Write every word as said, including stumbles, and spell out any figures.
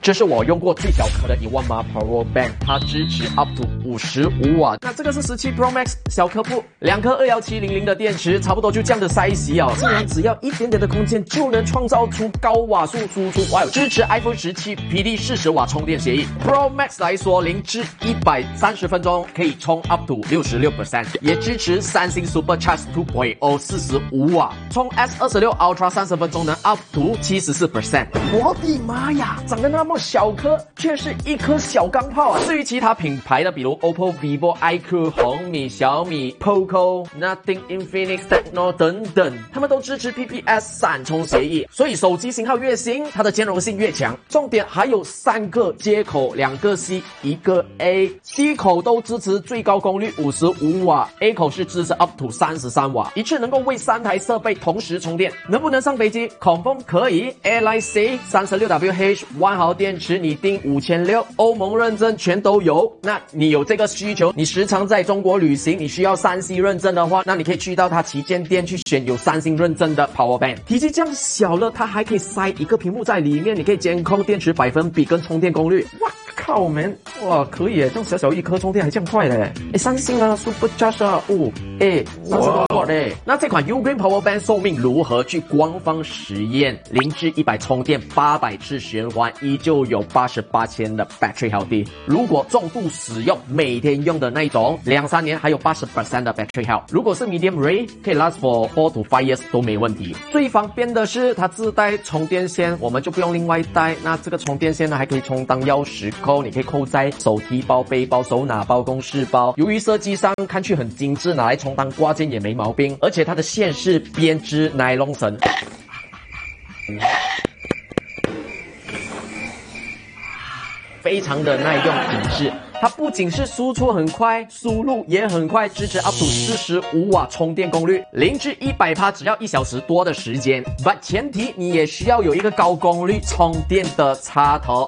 这是我用过最小颗的一万码 Power Bank， 它支持 up to 五十五瓦。那这个是十七 Pro Max 小颗布，两颗二一七零零的电池，差不多就这样的 size 啊，竟然只要一点点的空间就能创造出高瓦数输出。哇，支持 iPhone 十七 P D 四十瓦充电协议。Pro Max 来说，零至一百三十分钟可以充 up to 六十六 percent， 也支持三星 Supercharge 二点零 四十五瓦，充 S 二十六 Ultra 三十分钟能 up to 七十四 percent。我的妈呀，长得那么小颗，却是一颗小钢炮啊！至于其他品牌的，比如 O P P O、vivo、I Q、红米、小米、Poco、Nothing、Infinix、Techno 等等，他们都支持 P P S 闪充协议，所以手机型号越新，它的兼容性越强。重点还有三个接口，两个 C， 一个 A。C 口都支持最高功率五十五瓦 ，A 口是支持 up to 三十三瓦，一次能够为三台设备同时充电。能不能上飞机 ？confirm 可以 ，Airline C 三十六 W H 万毫电池，你定五千六，欧盟认证全都有。那你有这个需求，你时常在中国旅行，你需要三 C 认证的话，那你可以去到它旗舰店去选有三星认证的 Power Bank。体积这样小了，它还可以塞一个屏幕在里面，你可以监控电池百分比跟充电功率。哇靠 man， 哇可以耶，这样小小一颗充电还这样快嘞！诶，三星啊 ，Supercharge 啊，哦，诶，三十多瓦嘞。那这款 Ugreen Power Bank 寿命如何？据官方实验，零至一百充电八百次循环，依旧有八十八千的 battery health。如果重度使用，每天用的那种，两三年还有 百分之八十 的 battery health。如果是 medium range， 可以 last for four to five years 都没问题。最方便的是它自带充电线，我们就不用另外带。那这个充电线呢，还可以充当钥匙扣，你可以扣在手提包、背包、手拿包、公事包。由于设计上看去很精致，拿来充当挂件也没毛病。而且它的线是编织尼龙绳。非常的耐用紧致，它不仅是输出很快，输入也很快，支持 up to 四十五瓦充电功率，零至一百趴只要一小时多的时间。But 前提你也需要有一个高功率充电的插头。